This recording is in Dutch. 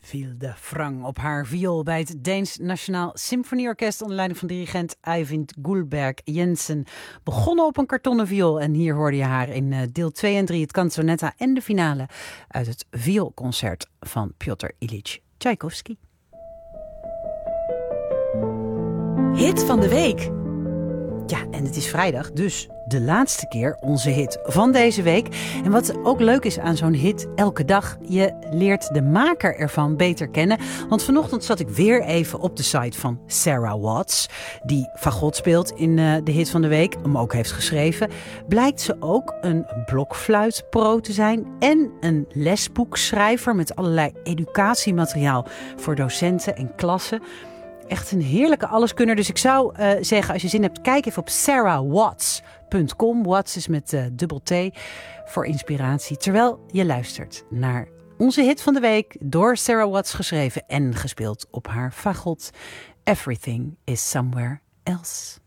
Viel de Frang op haar viool bij het Deens Nationaal Symfonieorkest onder leiding van dirigent Eivind Gullberg Jensen. Begonnen op een kartonnen viool en hier hoorde je haar in deel 2 en 3 het canzonetta en de finale uit het vioolconcert van Piotr Ilyich Tchaikovsky. Hit van de week. Ja, en het is vrijdag, dus de laatste keer onze hit van deze week. En wat ook leuk is aan zo'n hit elke dag, je leert de maker ervan beter kennen. Want vanochtend zat ik weer even op de site van Sarah Watts, die fagot speelt in de hit van de week, hem ook heeft geschreven. Blijkt ze ook een blokfluitpro te zijn en een lesboekschrijver met allerlei educatiemateriaal voor docenten en klassen. Echt een heerlijke alleskunner. Dus ik zou zeggen, als je zin hebt, kijk even op sarahwatts.com. Watts is met dubbel T voor inspiratie. Terwijl je luistert naar onze hit van de week. Door Sarah Watts geschreven en gespeeld op haar fagot. Everything is Somewhere Else.